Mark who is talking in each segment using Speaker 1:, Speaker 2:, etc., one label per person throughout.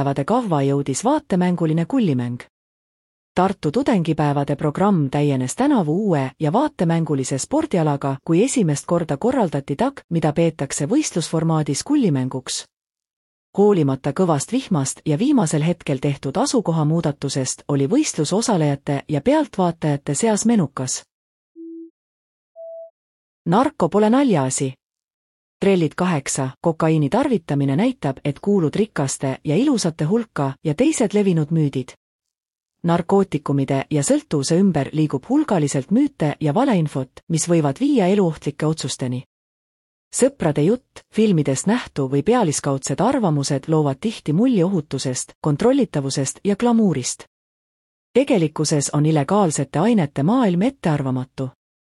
Speaker 1: tudengipäevade kavva jõudis vaatemänguline kullimäng. Tartu tudengipäevade programm täienes tänavu uue ja vaatemängulise spordialaga, kui esimest korda korraldati tag, mida peetakse võistlusformaadis kullimänguks. Hoolimata kõvast vihmast ja viimasel hetkel tehtud asukoha muudatusest oli võistlus osalejate ja pealtvaatajate seas menukas. Narko pole naljaasi. Trellid 8. Kokaiini tarvitamine näitab, et kuulud rikaste ja ilusate hulka ja teised levinud müüdid. Narkootikumide ja sõltuvuse ümber liigub hulgaliselt müüte ja valeinfot, mis võivad viia eluohtlike otsusteni. Sõprade jutt, filmidest nähtu või pealiskaudsed arvamused loovad tihti mulje ohutusest, kontrollitavusest ja glamuurist. Tegelikkuses on illegaalsete ainete maailm ettearvamatu.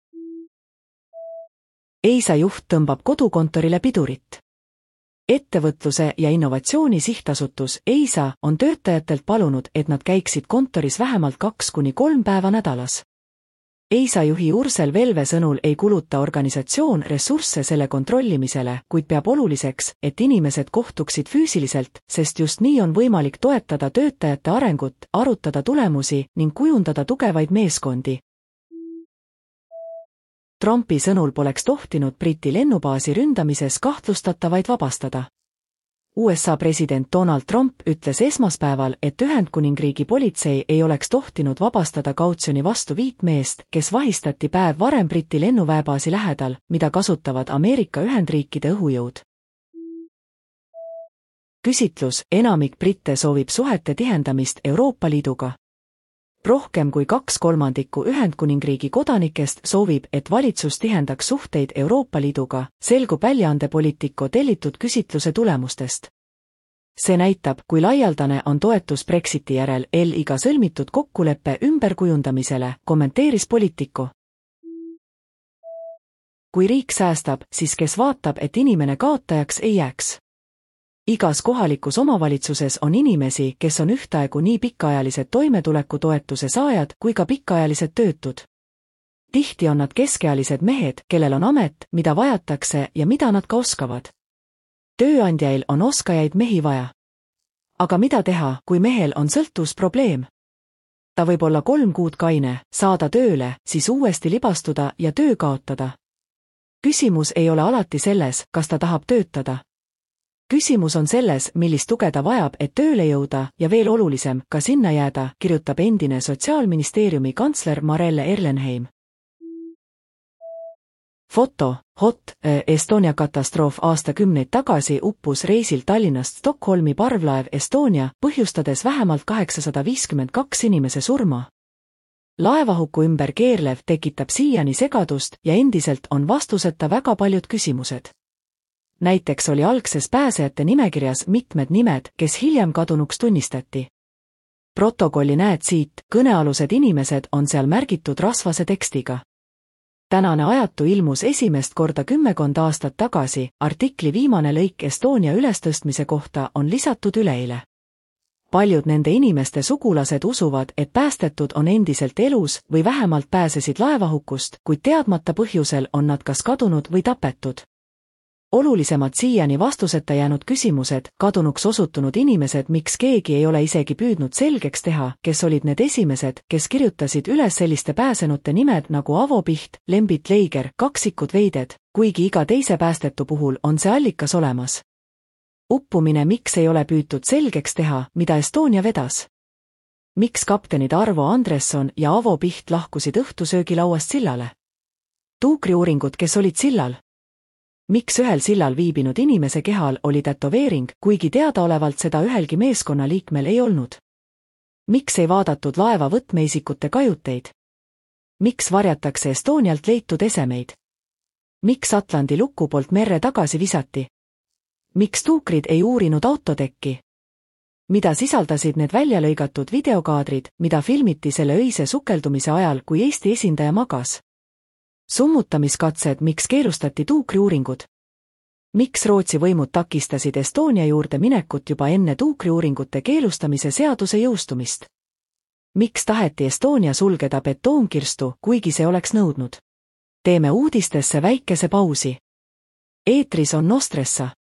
Speaker 1: EISA juht tõmbab kodukontorile pidurit. Ettevõtluse ja innovatsiooni sihtasutus EISA on töötajatelt palunud, et nad käiksid kontoris vähemalt 2–3 päeva nädalas. EISA juhi Ursel Velve sõnul ei kuluta organisatsioon ressursse selle kontrollimisele, kuid peab oluliseks, et inimesed kohtuksid füüsiliselt, sest just nii on võimalik toetada töötajate arengut, arutada tulemusi ning kujundada tugevaid meeskondi. Trumpi sõnul poleks tohtinud Briti lennubaasi ründamises kahtlustatavaid vabastada. USA president Donald Trump ütles esmaspäeval, et Ühendkuningriigi politsei ei oleks tohtinud vabastada kautsjoni vastu 5 meest, kes vahistati päev varem Briti lennuväebaasi lähedal, mida kasutavad Ameerika Ühendriikide õhujõud. Küsitlus, enamik britte soovib suhete tihendamist Euroopa Liiduga. Rohkem kui 2/3 Ühendkuningriigi kodanikest soovib, et valitsus tihendaks suhteid Euroopa Liiduga, selgub väljaande Politico tellitud küsitluse tulemustest. See näitab, kui laialdane on toetus Brexiti järel LIga sõlmitud kokkuleppe ümberkujundamisele, kommenteeris Politico. Kui riik säästab, siis kes vaatab, et inimene kaotajaks ei jääks? Igas kohalikus omavalitsuses on inimesi, kes on ühtaegu nii pikaajalised toimetulekutoetuse saajad kui ka pikaajalised töötud. Tihti on nad keskealised mehed, kellel on amet, mida vajatakse ja mida nad ka oskavad. Tööandjail on oskajaid mehi vaja. Aga mida teha, kui mehel on sõltuvusprobleem? Ta võib olla 3 kuud kaine, saada tööle, siis uuesti libastuda ja töö kaotada. Küsimus ei ole alati selles, kas ta tahab töötada. Küsimus on selles, millist tuge ta vajab, et tööle jõuda ja veel olulisem, ka sinna jääda, kirjutab endine Sotsiaalministeeriumi kantsler Marelle Erlenheim. Foto, hot, Estonia katastroof aastakümneid tagasi uppus reisil Tallinnast Stockholmi parvlaev Estonia, põhjustades vähemalt 852 inimese surma. Laevahuku ümber keerlev tekitab siiani segadust ja endiselt on vastuseta väga paljud küsimused. Näiteks oli algses pääsejate nimekirjas mitmed nimed, kes hiljem kadunuks tunnistati. Protokolli näed siit, kõnealused inimesed on seal märgitud rasvase tekstiga. Tänane ajatu ilmus esimest korda 10 aastat tagasi, artikli viimane lõik Estonia ülestõstmise kohta on lisatud üleeile. Paljud nende inimeste sugulased usuvad, et päästetud on endiselt elus või vähemalt pääsesid laevahukust, kuid teadmata põhjusel on nad kas kadunud või tapetud. Olulisemad siiani vastuseta jäänud küsimused, kadunuks osutunud inimesed, miks keegi ei ole isegi püüdnud selgeks teha, kes olid need esimesed, kes kirjutasid üles selliste pääsenute nimed nagu Avo Piht, Lembit Leiger, kaksikud Veided, kuigi iga teise päästetu puhul on see allikas olemas. Uppumine, miks ei ole püütud selgeks teha, mida Estonia vedas? Miks kaptenid Arvo Andresson ja Avo Piht lahkusid õhtusöögilauast sillale? Tuukriuuringud, kes olid sillal? Miks ühel sillal viibinud inimese kehal oli tätoveering, kuigi teadaolevalt seda ühelgi meeskonnaliikmel ei olnud? Miks ei vaadatud laeva võtmeisikute kajuteid? Miks varjatakse Estonialt leitud esemeid? Miks Atlandi luku poolt merre tagasi visati? Miks tuukrid ei uurinud autotekki? Mida sisaldasid need väljalõigatud videokaadrid, mida filmiti selle öise sukeldumise ajal, kui Eesti esindaja magas? Summutamiskatsed, miks keelustati tuukriuuringud? Miks Rootsi võimud takistasid Estonia juurde minekut juba enne tuukriuuringute keelustamise seaduse jõustumist? Miks taheti Estonia sulgeda betoonkirstu, kuigi see oleks nõudnud? Teeme uudistesse väikese pausi. Eetris on Nostressa.